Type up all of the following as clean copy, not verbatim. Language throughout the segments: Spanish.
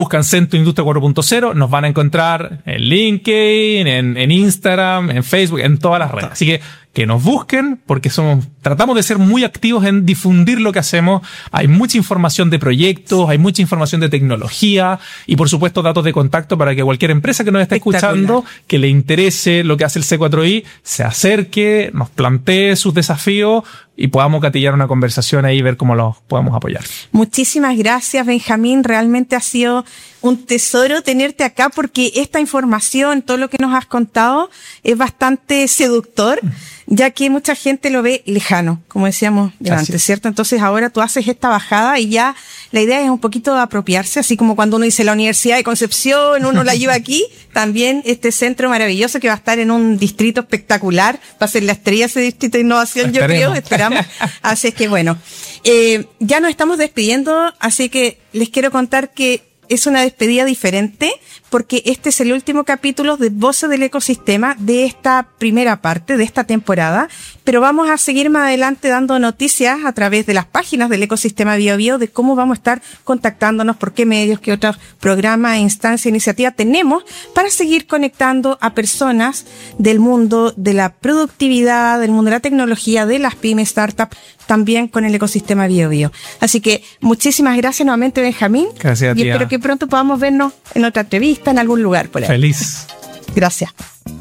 buscan Centro Industria 4.0, nos van a encontrar en LinkedIn, en Instagram, en Facebook, en todas las redes. Así que nos busquen, porque tratamos de ser muy activos en difundir lo que hacemos. Hay mucha información de proyectos, hay mucha información de tecnología y, por supuesto, datos de contacto para que cualquier empresa que nos esté escuchando, que le interese lo que hace el C4I, se acerque, nos plantee sus desafíos y podamos gatillar una conversación ahí y ver cómo los podemos apoyar. Muchísimas gracias, Benjamín. Realmente ha sido un tesoro tenerte acá, porque esta información, todo lo que nos has contado, es bastante seductor, ya que mucha gente lo ve lejano, como decíamos antes, ¿cierto? Entonces ahora tú haces esta bajada y ya la idea es un poquito de apropiarse, así como cuando uno dice la Universidad de Concepción, uno la lleva aquí, también este centro maravilloso que va a estar en un distrito espectacular, va a ser la estrella ese distrito de innovación, yo creo, esperamos. Así es que bueno, ya nos estamos despidiendo, así que les quiero contar que es una despedida diferente, porque este es el último capítulo de Voces del Ecosistema de esta primera parte, de esta temporada, pero vamos a seguir más adelante dando noticias a través de las páginas del Ecosistema BioBio de cómo vamos a estar contactándonos, por qué medios, qué otros programas, instancias, iniciativas tenemos para seguir conectando a personas del mundo de la productividad, del mundo de la tecnología, de las pymes, startups, también con el Ecosistema BioBio. Así que muchísimas gracias nuevamente, Benjamín. Gracias a ti. Y espero que pronto podamos vernos en otra entrevista, en algún lugar por ahí. Feliz. Gracias.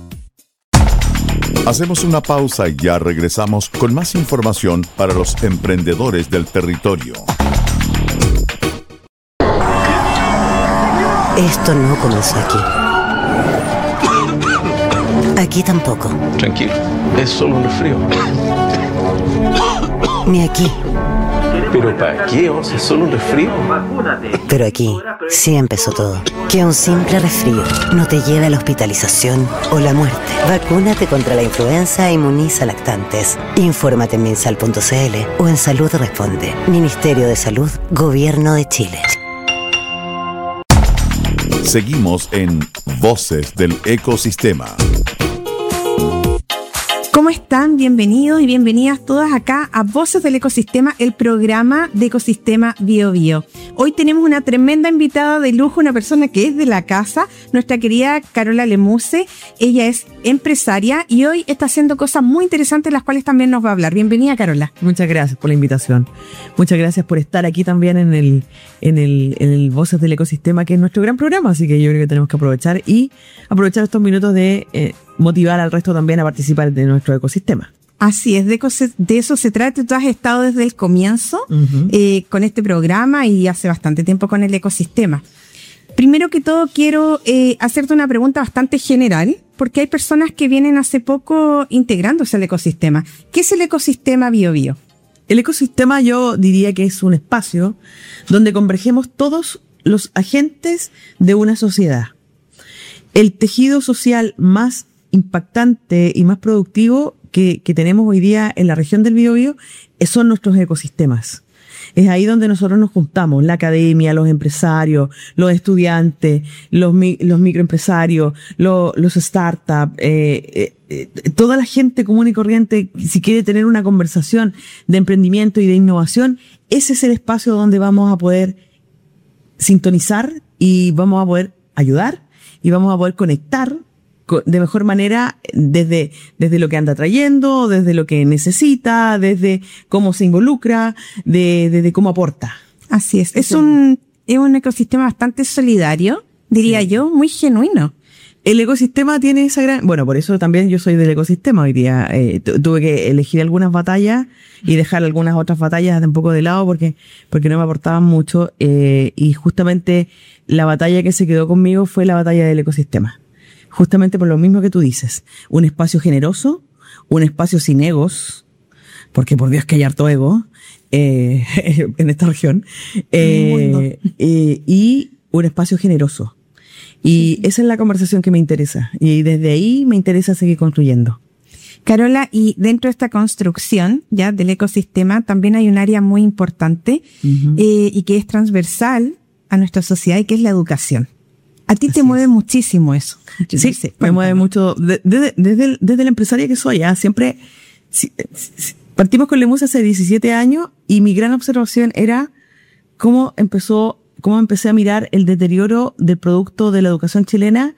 Hacemos una pausa y ya regresamos con más información para los emprendedores del territorio. Esto no comenzó aquí. Aquí tampoco. Tranquilo, es solo un resfrío. Ni aquí. ¿Pero para qué? ¿O sea, es solo un resfrío? Pero aquí sí empezó todo. Que un simple resfrío no te lleve a la hospitalización o la muerte. Vacúnate contra la influenza e inmuniza lactantes. Infórmate en minsal.cl o en Salud Responde. Ministerio de Salud, Gobierno de Chile. Seguimos en Voces del Ecosistema. ¿Cómo están? Bienvenidos y bienvenidas todas acá a Voces del Ecosistema, el programa de Ecosistema BioBio. Hoy tenemos una tremenda invitada de lujo, una persona que es de la casa, nuestra querida Carola Lemuse. Ella es empresaria y hoy está haciendo cosas muy interesantes, las cuales también nos va a hablar. Bienvenida, Carola. Muchas gracias por la invitación. Muchas gracias por estar aquí también en el Voces del Ecosistema, que es nuestro gran programa. Así que yo creo que tenemos que aprovechar estos minutos de motivar al resto también a participar de nuestro ecosistema. Así es, de eso se trata. Tú has estado desde el comienzo con este programa y hace bastante tiempo con el ecosistema. Primero que todo quiero hacerte una pregunta bastante general, porque hay personas que vienen hace poco integrándose al ecosistema. ¿Qué es el ecosistema BioBio? El ecosistema yo diría que es un espacio donde convergemos todos los agentes de una sociedad. El tejido social más impactante y más productivo que tenemos hoy día en la región del Biobío son nuestros ecosistemas. Es ahí donde nosotros nos juntamos, la academia, los empresarios, los estudiantes, los microempresarios, los startups, toda la gente común y corriente, si quiere tener una conversación de emprendimiento y de innovación, ese es el espacio donde vamos a poder sintonizar y vamos a poder ayudar y vamos a poder conectar de mejor manera desde lo que anda trayendo, desde lo que necesita, desde cómo se involucra, desde cómo aporta. Así es. Es un ecosistema bastante solidario, diría yo, muy genuino. El ecosistema tiene esa gran... Bueno, por eso también yo soy del ecosistema hoy día. Tuve que elegir algunas batallas y dejar algunas otras batallas un poco de lado porque no me aportaban mucho. Y justamente la batalla que se quedó conmigo fue la batalla del ecosistema. Justamente por lo mismo que tú dices. Un espacio generoso, un espacio sin egos, porque por Dios que hay harto ego en esta región, y un espacio generoso. Y esa es la conversación que me interesa. Y desde ahí me interesa seguir construyendo. Carola, y dentro de esta construcción ya del ecosistema también hay un área muy importante y que es transversal a nuestra sociedad y que es la educación. A ti te mueve muchísimo eso. Sí, me mueve mucho. Desde la empresaria que soy, siempre partimos con Lemuse hace 17 años y mi gran observación era cómo empezó cómo empecé a mirar el deterioro del producto de la educación chilena